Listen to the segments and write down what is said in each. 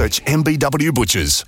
Search MBW Butchers.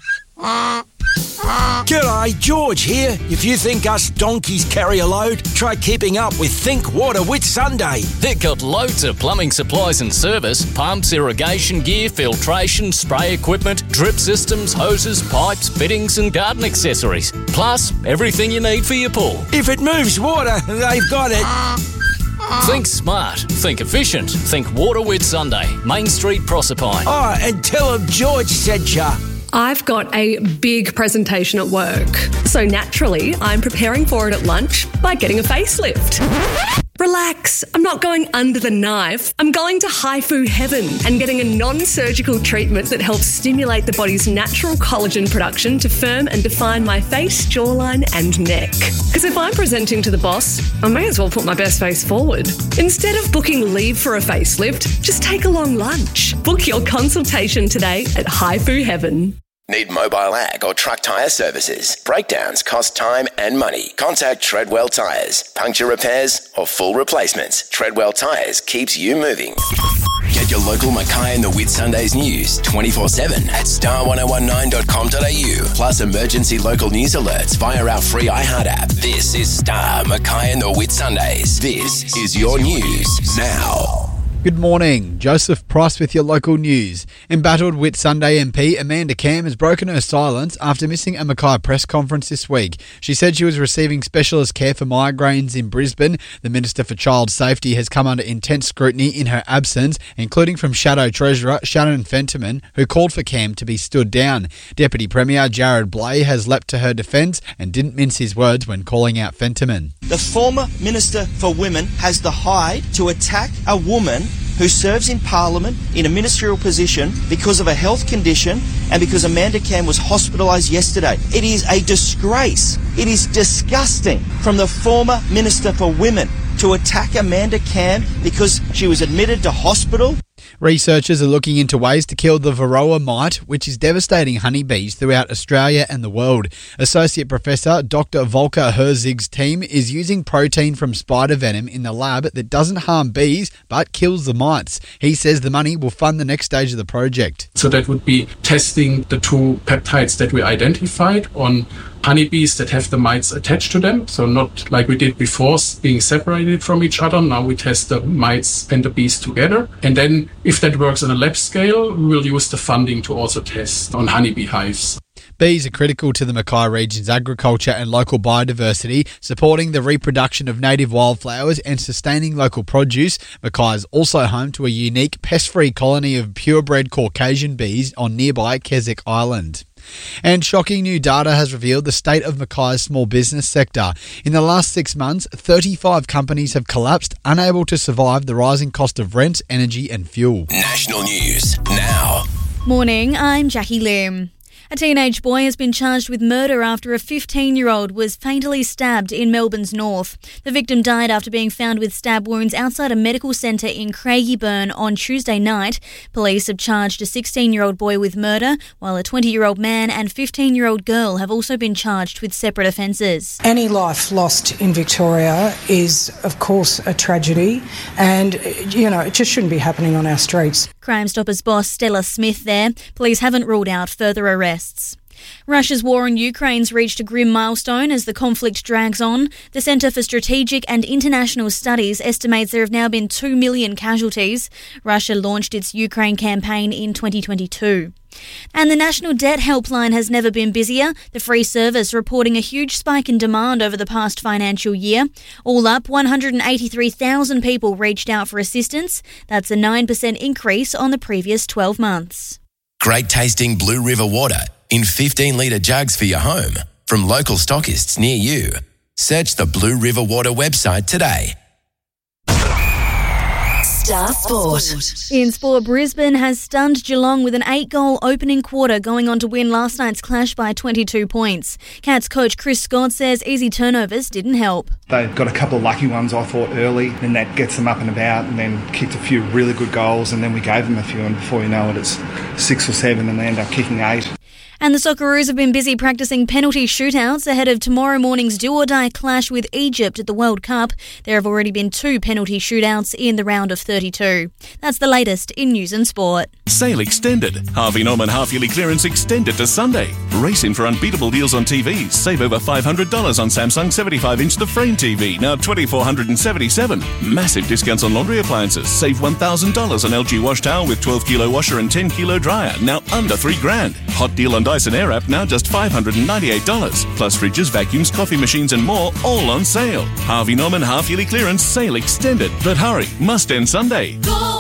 G'day, George here. If you think us donkeys carry a load, try keeping up with Think Water Whit Sunday. They've got loads of plumbing supplies and service, pumps, irrigation gear, filtration, spray equipment, drip systems, hoses, pipes, fittings and garden accessories. Plus, everything you need for your pool. If it moves water, they've got it. Think smart, think efficient, think Water Whit Sunday, Main Street, Proserpine. Oh, and tell them George sent ya. I've got a big presentation at work, so naturally I'm preparing for it at lunch by getting a facelift. Relax, I'm not going under the knife. I'm going to HIFU Heaven and getting a non-surgical treatment that helps stimulate the body's natural collagen production to firm and define my face, jawline and neck. Because if I'm presenting to the boss, I may as well put my best face forward. Instead of booking leave for a facelift, just take a long lunch. Book your consultation today at HIFU Heaven. Need mobile ag or truck tyre services? Breakdowns cost time and money. Contact Treadwell Tyres. Puncture repairs or full replacements. Treadwell Tyres keeps you moving. Get your local Mackay and the Whit Sundays news 24/7 at star1019.com.au. Plus emergency local news alerts via our free iHeart app. This is Star Mackay and the Whit Sundays. This is your news now. Good morning. Joseph Price with your local news. Embattled Whit Sunday MP Amanda Cam has broken her silence after missing a Mackay press conference this week. She said she was receiving specialist care for migraines in Brisbane. The Minister for Child Safety has come under intense scrutiny in her absence, including from Shadow Treasurer Shannon Fentiman, who called for Cam to be stood down. Deputy Premier Jared Blay has leapt to her defence and didn't mince his words when calling out Fentiman. The former Minister for Women has the hide to attack a woman who serves in Parliament in a ministerial position because of a health condition and because Amanda Cam was hospitalised yesterday. It is a disgrace. It is disgusting from the former Minister for Women to attack Amanda Cam because she was admitted to hospital. Researchers are looking into ways to kill the Varroa mite, which is devastating honeybees throughout Australia and the world. Associate Professor Dr. Volker Herzig's team is using protein from spider venom in the lab that doesn't harm bees but kills the mites. He says the money will fund the next stage of the project. So that would be testing the two peptides that we identified on honeybees that have the mites attached to them, so not like we did before, being separated from each other. Now we test the mites and the bees together. And then if that works on a lab scale, we will use the funding to also test on honeybee hives. Bees are critical to the Mackay region's agriculture and local biodiversity, supporting the reproduction of native wildflowers and sustaining local produce. Mackay is also home to a unique pest-free colony of purebred Caucasian bees on nearby Keswick Island. And shocking new data has revealed the state of Mackay's small business sector. In the last 6 months, 35 companies have collapsed, unable to survive the rising cost of rent, energy and fuel. National news now. Morning, I'm Jackie Lim. A teenage boy has been charged with murder after a 15-year-old was fatally stabbed in Melbourne's north. The victim died after being found with stab wounds outside a medical centre in Craigieburn on Tuesday night. Police have charged a 16-year-old boy with murder, while a 20-year-old man and 15-year-old girl have also been charged with separate offences. Any life lost in Victoria is, of course, a tragedy, and, it just shouldn't be happening on our streets. Crime Stoppers boss Stella Smith there. Police haven't ruled out further arrests. Russia's war on Ukraine's reached a grim milestone as the conflict drags on. The Centre for Strategic and International Studies estimates there have now been 2 million casualties. Russia launched its Ukraine campaign in 2022. And the National Debt Helpline has never been busier, the free service reporting a huge spike in demand over the past financial year. All up, 183,000 people reached out for assistance. That's a 9% increase on the previous 12 months. Great tasting Blue River water in 15-litre jugs for your home from local stockists near you. Search the Blue River Water website today. Star Sport. In sport, Brisbane has stunned Geelong with an 8-goal opening quarter, going on to win last night's clash by 22 points. Cats coach Chris Scott says easy turnovers didn't help. They got a couple of lucky ones, I thought, early, and that gets them up and about, and then kicked a few really good goals, and then we gave them a few, and before you know it, it's 6 or 7, and they end up kicking 8. And the Socceroos have been busy practicing penalty shootouts ahead of tomorrow morning's do-or-die clash with Egypt at the World Cup. There have already been 2 penalty shootouts in the round of 32. That's the latest in news and sport. Sale extended. Harvey Norman half-yearly clearance extended to Sunday. Race in for unbeatable deals on TVs. Save over $500 on Samsung 75-inch The Frame TV, now $2,477. Massive discounts on laundry appliances. Save $1,000 on LG wash towel with 12-kilo washer and 10-kilo dryer, now under $3,000. Hot deal on Dyson Airwrap, now just $598. Plus fridges, vacuums, coffee machines and more, all on sale. Harvey Norman half-yearly clearance sale extended. But hurry, must end Sunday.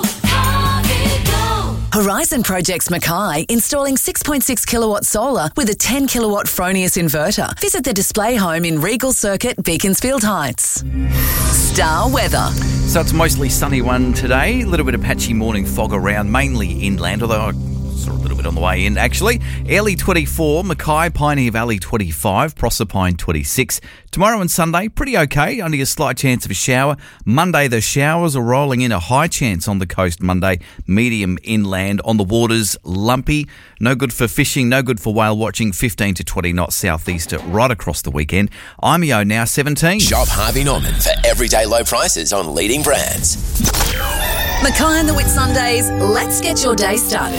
Horizon Projects Mackay installing 6.6 kilowatt solar with a 10 kilowatt Fronius inverter. Visit the display home in Regal Circuit, Beaconsfield Heights. Star weather. So it's mostly sunny one today. A little bit of patchy morning fog around, mainly inland, although I saw a little bit on the way in actually. Airlie 24, Mackay, Pioneer Valley 25, Proserpine 26. Tomorrow and Sunday, pretty okay, only a slight chance of a shower. Monday, the showers are rolling in, a high chance on the coast Monday, medium inland. On the waters, lumpy, no good for fishing, no good for whale watching, 15 to 20 knots southeaster right across the weekend. IMEO now 17. Shop Harvey Norman for everyday low prices on leading brands. Mackay and the Whitsundays, let's get your day started.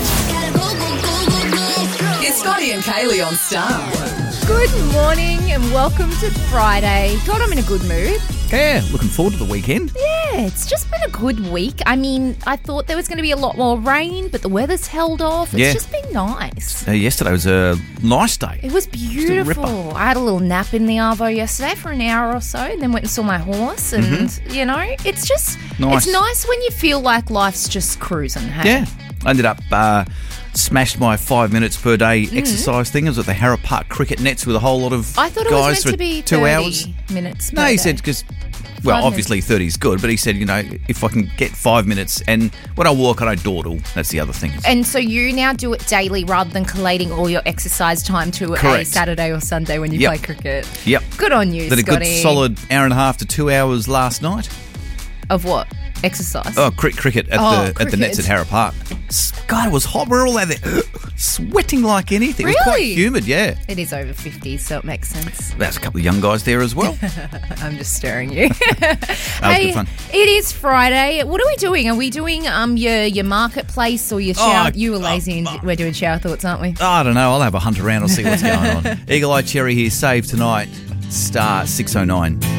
It's Scotty and Kaylee on Star. Good morning and welcome to Friday. God, I'm in a good mood. Yeah, looking forward to the weekend. Yeah, it's just been a good week. I mean, I thought there was going to be a lot more rain, but the weather's held off. It's just been nice. Yesterday was a nice day. It was beautiful. I had a little nap in the Arvo yesterday for an hour or so, and then went and saw my horse. And, you know, it's just nice. It's nice when you feel like life's just cruising. Hey? Yeah. I ended up smashed my 5 minutes per day exercise thing. I was at the Harrow Park cricket nets with a whole lot of I thought it guys was meant for to be 2 30 hours. minutes per No, he day. said because, well, 5 obviously 30 is good, but he said, you know, if I can get 5 minutes, and when I walk, I don't dawdle. That's the other thing. And so you now do it daily rather than collating all your exercise time to a Saturday or Sunday when you play cricket. Yep. Good on you, Did a Scotty. good solid hour and a half to 2 hours last night. Of what? Exercise? Oh, cricket at the nets at Harrow Park. God, it was hot. We're all out there sweating like anything. It was quite humid, yeah. It is over 50, so it makes sense. There's a couple of young guys there as well. I'm just stirring you. That was good fun. It is Friday. What are we doing? Are we doing your marketplace or your shower? You were lazy and we're doing shower thoughts, aren't we? I don't know. I'll have a hunt around. I'll see what's going on. Eagle Eye Cherry here. Save tonight. Star 609.